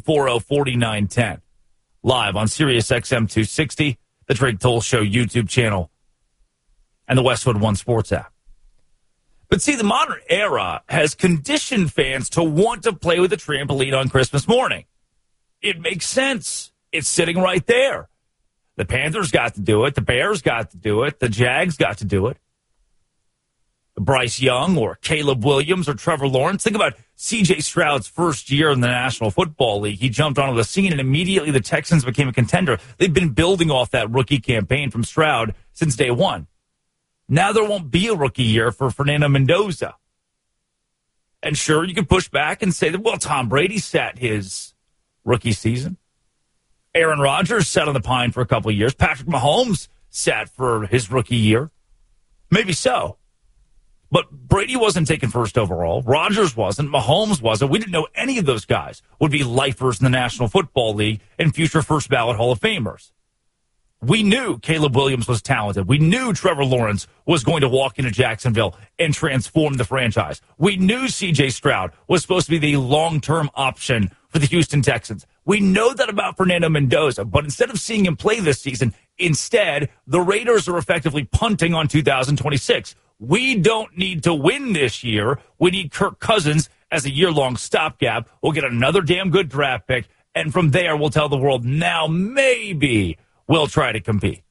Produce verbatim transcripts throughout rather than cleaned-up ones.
eight four zero, four nine one zero. Live on Sirius X M two sixty, the Drake Toll Show YouTube channel, and the Westwood One Sports app. But see, the modern era has conditioned fans to want to play with a trampoline on Christmas morning. It makes sense. It's sitting right there. The Panthers got to do it. The Bears got to do it. The Jags got to do it. Bryce Young or Caleb Williams or Trevor Lawrence. Think about C J Stroud's first year in the National Football League. He jumped onto the scene, and immediately the Texans became a contender. They've been building off that rookie campaign from Stroud since day one. Now there won't be a rookie year for Fernando Mendoza. And sure, you can push back and say that, well, Tom Brady sat his rookie season. Aaron Rodgers sat on the pine for a couple of years. Patrick Mahomes sat for his rookie year. Maybe so. But Brady wasn't taken first overall. Rodgers wasn't. Mahomes wasn't. We didn't know any of those guys would be lifers in the National Football League and future first ballot Hall of Famers. We knew Caleb Williams was talented. We knew Trevor Lawrence was going to walk into Jacksonville and transform the franchise. We knew C J Stroud was supposed to be the long-term option for the Houston Texans. We know that about Fernando Mendoza, but instead of seeing him play this season, instead, the Raiders are effectively punting on two thousand twenty-six. We don't need to win this year. We need Kirk Cousins as a year-long stopgap. We'll get another damn good draft pick, and from there, we'll tell the world, now maybe we'll try to compete.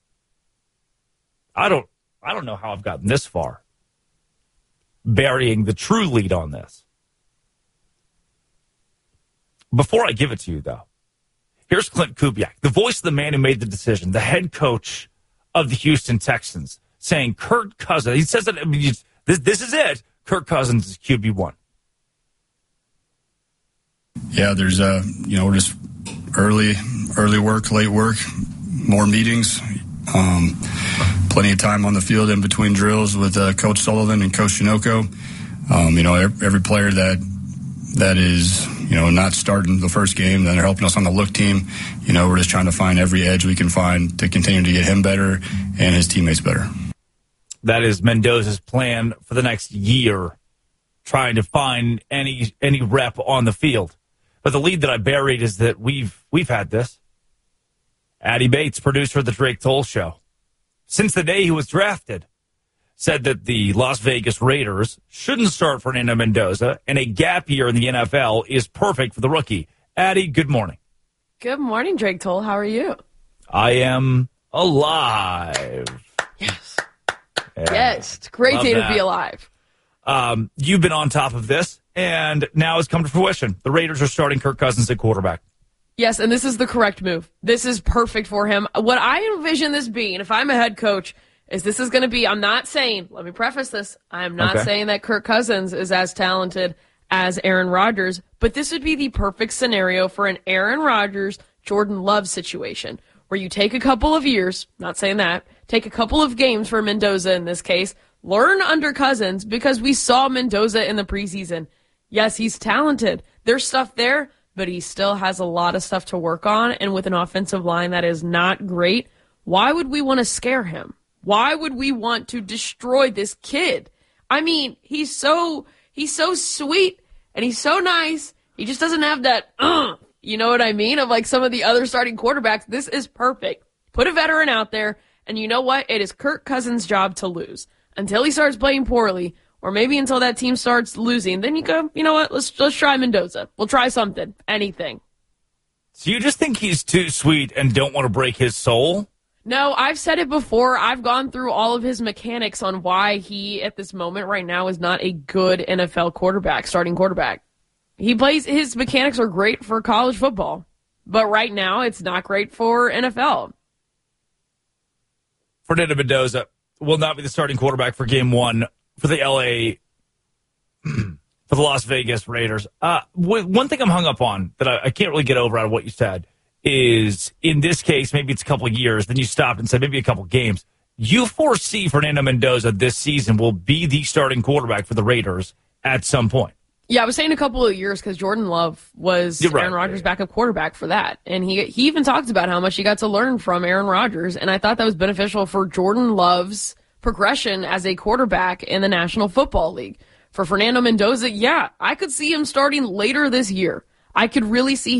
I don't, I don't know how I've gotten this far, burying the true lead on this. Before I give it to you, though, here's Clint Kubiak, the voice of the man who made the decision, the head coach of the Houston Texans, saying Kirk Cousins, he says that I mean, this, this is it, Kirk Cousins is Q B one. Yeah, there's, uh, you know, we're just early, early work, late work, more meetings, um, plenty of time on the field in between drills with uh, Coach Sullivan and Coach Shinoco. Um, you know, every, every player that that is, you know, not starting the first game, then they're helping us on the look team. You know, we're just trying to find every edge we can find to continue to get him better and his teammates better. That is Mendoza's plan for the next year, trying to find any any rep on the field. But the lead that I buried is that we've we've had this. Addy Bates, producer of the Drake Toll Show, since the day he was drafted, said that the Las Vegas Raiders shouldn't start Fernando Mendoza, and a gap year in the N F L is perfect for the rookie. Addy, good morning. Good morning, Drake Toll. How are you? I am alive. Yes. Yeah. Yes. It's a great Love day that. to be alive. Um, you've been on top of this, and now it's come to fruition. The Raiders are starting Kirk Cousins at quarterback. Yes, and this is the correct move. This is perfect for him. What I envision this being, if I'm a head coach, is this is going to be, I'm not saying, let me preface this, I'm not Okay. saying that Kirk Cousins is as talented as Aaron Rodgers, but this would be the perfect scenario for an Aaron Rodgers, Jordan Love situation, where you take a couple of years, not saying that, take a couple of games for Mendoza in this case, learn under Cousins, because we saw Mendoza in the preseason. Yes, he's talented. There's stuff there, but he still has a lot of stuff to work on, and with an offensive line that is not great, why would we want to scare him? Why would we want to destroy this kid? I mean, he's so he's so sweet, and he's so nice. He just doesn't have that, uh, you know what I mean, of like some of the other starting quarterbacks. This is perfect. Put a veteran out there, and you know what? It is Kirk Cousins' job to lose. Until he starts playing poorly, or maybe until that team starts losing, then you go, you know what, let's let's try Mendoza. We'll try something, anything. So you just think he's too sweet and don't want to break his soul? No, I've said it before. I've gone through all of his mechanics on why he, at this moment right now, is not a good N F L quarterback, starting quarterback. He plays, his mechanics are great for college football, but right now it's not great for N F L. Fernando Mendoza will not be the starting quarterback for game one for the L A, for the Las Vegas Raiders. Uh, one thing I'm hung up on that I, I can't really get over out of what you said is, in this case, maybe it's a couple of years, then you stopped and said maybe a couple of games. You foresee Fernando Mendoza this season will be the starting quarterback for the Raiders at some point. Yeah, I was saying a couple of years because Jordan Love was You're right. Aaron Rodgers' backup quarterback for that. And he he even talked about how much he got to learn from Aaron Rodgers. And I thought that was beneficial for Jordan Love's progression as a quarterback in the National Football League. For Fernando Mendoza, yeah, I could see him starting later this year. I could really see